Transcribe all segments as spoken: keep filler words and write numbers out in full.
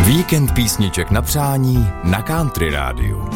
Víkend písniček na přání na Country Rádiu.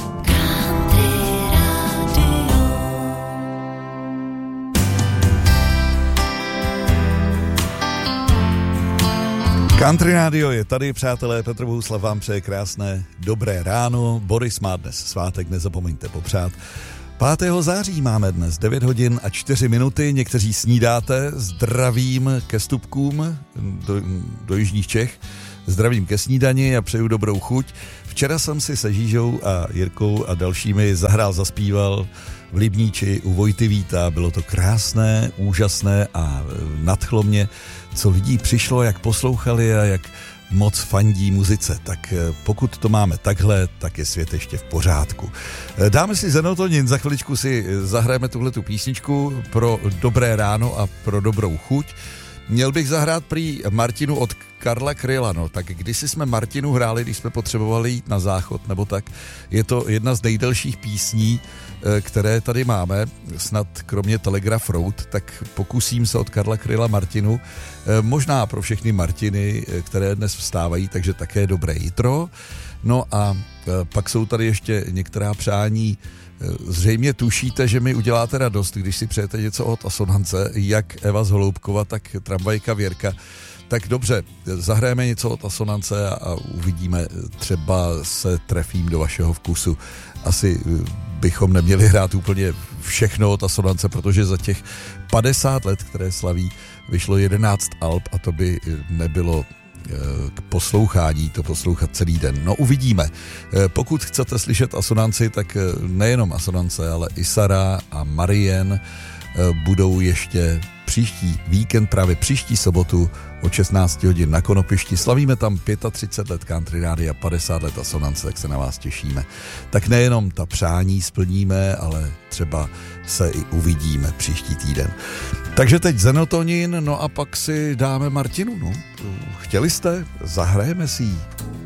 Country Radio je tady, přátelé, Petr Bohuslav vám přeje krásné dobré ráno. Boris má dnes svátek, nezapomeňte popřát. pátého září máme dnes devět hodin a čtyři minuty, někteří snídáte, zdravím ke Stupkům do, do jižních Čech, zdravím ke snídani a přeju dobrou chuť. Včera jsem si se Žížou a Jirkou a dalšími zahrál, zaspíval v Libníči u Vojty Víta, bylo to krásné, úžasné a nadchlo mě, co lidí přišlo, jak poslouchali a jak moc fandí muzice, tak pokud to máme takhle, tak je svět ještě v pořádku. Dáme si Zenotonin, za chviličku si zahrajeme tuhletu písničku pro dobré ráno a pro dobrou chuť. Měl bych zahrát prý Martinu od Karla Kryla, no, tak kdysi jsme Martinu hráli, když jsme potřebovali jít na záchod, nebo tak, je to jedna z nejdelších písní, které tady máme, snad kromě Telegraph Road, tak pokusím se od Karla Kryla Martinu, možná pro všechny Martiny, které dnes vstávají, takže také dobré jitro. No a pak jsou tady ještě některá přání. Zřejmě tušíte, že mi uděláte radost, když si přejete něco od Asonance, jak Eva z Holoubkova, tak Tramvajka Věrka. Tak dobře, zahrajeme něco od Asonance a uvidíme, třeba se trefím do vašeho vkusu. Asi bychom neměli hrát úplně všechno od Asonance, protože za těch padesát let, které slaví, vyšlo jedenáct alb a to by nebylo k poslouchání, to poslouchat celý den. No uvidíme. Pokud chcete slyšet Asonanci, tak nejenom Asonance, ale i Sara a Marien budou ještě příští víkend, právě příští sobotu od šestnáct hodin na Konopišti. Slavíme tam třicet pět let Country Rádia, padesát let Asonance, tak se na vás těšíme. Tak nejenom ta přání splníme, ale třeba se i uvidíme příští týden. Takže teď Zenotonin, no a pak si dáme Martinu, no. Chtěli jste? Zahrajeme si ji.